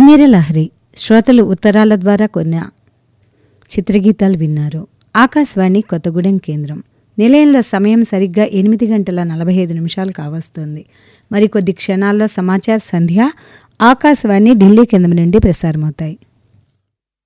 కిన్నెర లహరి శ్రోతలు ఉత్తరాల ద్వారా కొన్న చిత్రగీతాలు విన్నారు. ఆకాశవాణి కొత్తగూడెం కేంద్రం. నిలయంలో సమయం సరిగ్గా 8:45 కావస్తుంది. మరికొద్ది క్షణాల్లో సమాచార సంధ్య ఆకాశవాణి ఢిల్లీ కేంద్రం నుండి ప్రసారమవుతాయి.